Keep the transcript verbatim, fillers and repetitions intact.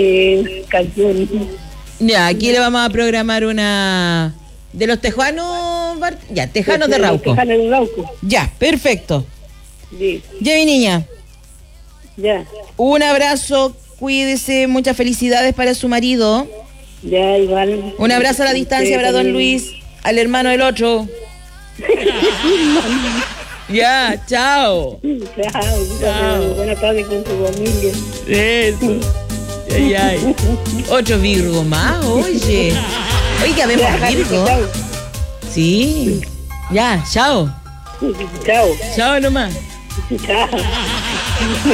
eh, canción. Ya, aquí le vamos a programar una de los tejanos, Bar- ya, tejanos de Rauco. Tejanos de Rauco. Ya, perfecto. Sí. Ya, mi niña, Ya, un abrazo, cuídese, muchas felicidades para su marido. ya, igual. Un abrazo a la distancia para don Luis, al hermano del otro. Ya, chao. Chao, chao. Buenas tardes con tu familia. Eso. Ay, ay. Otro Virgo más, oye. Oiga, vemos Ya, Virgo. chao. Sí. Ya, chao. Chao. Chao nomás. Chao.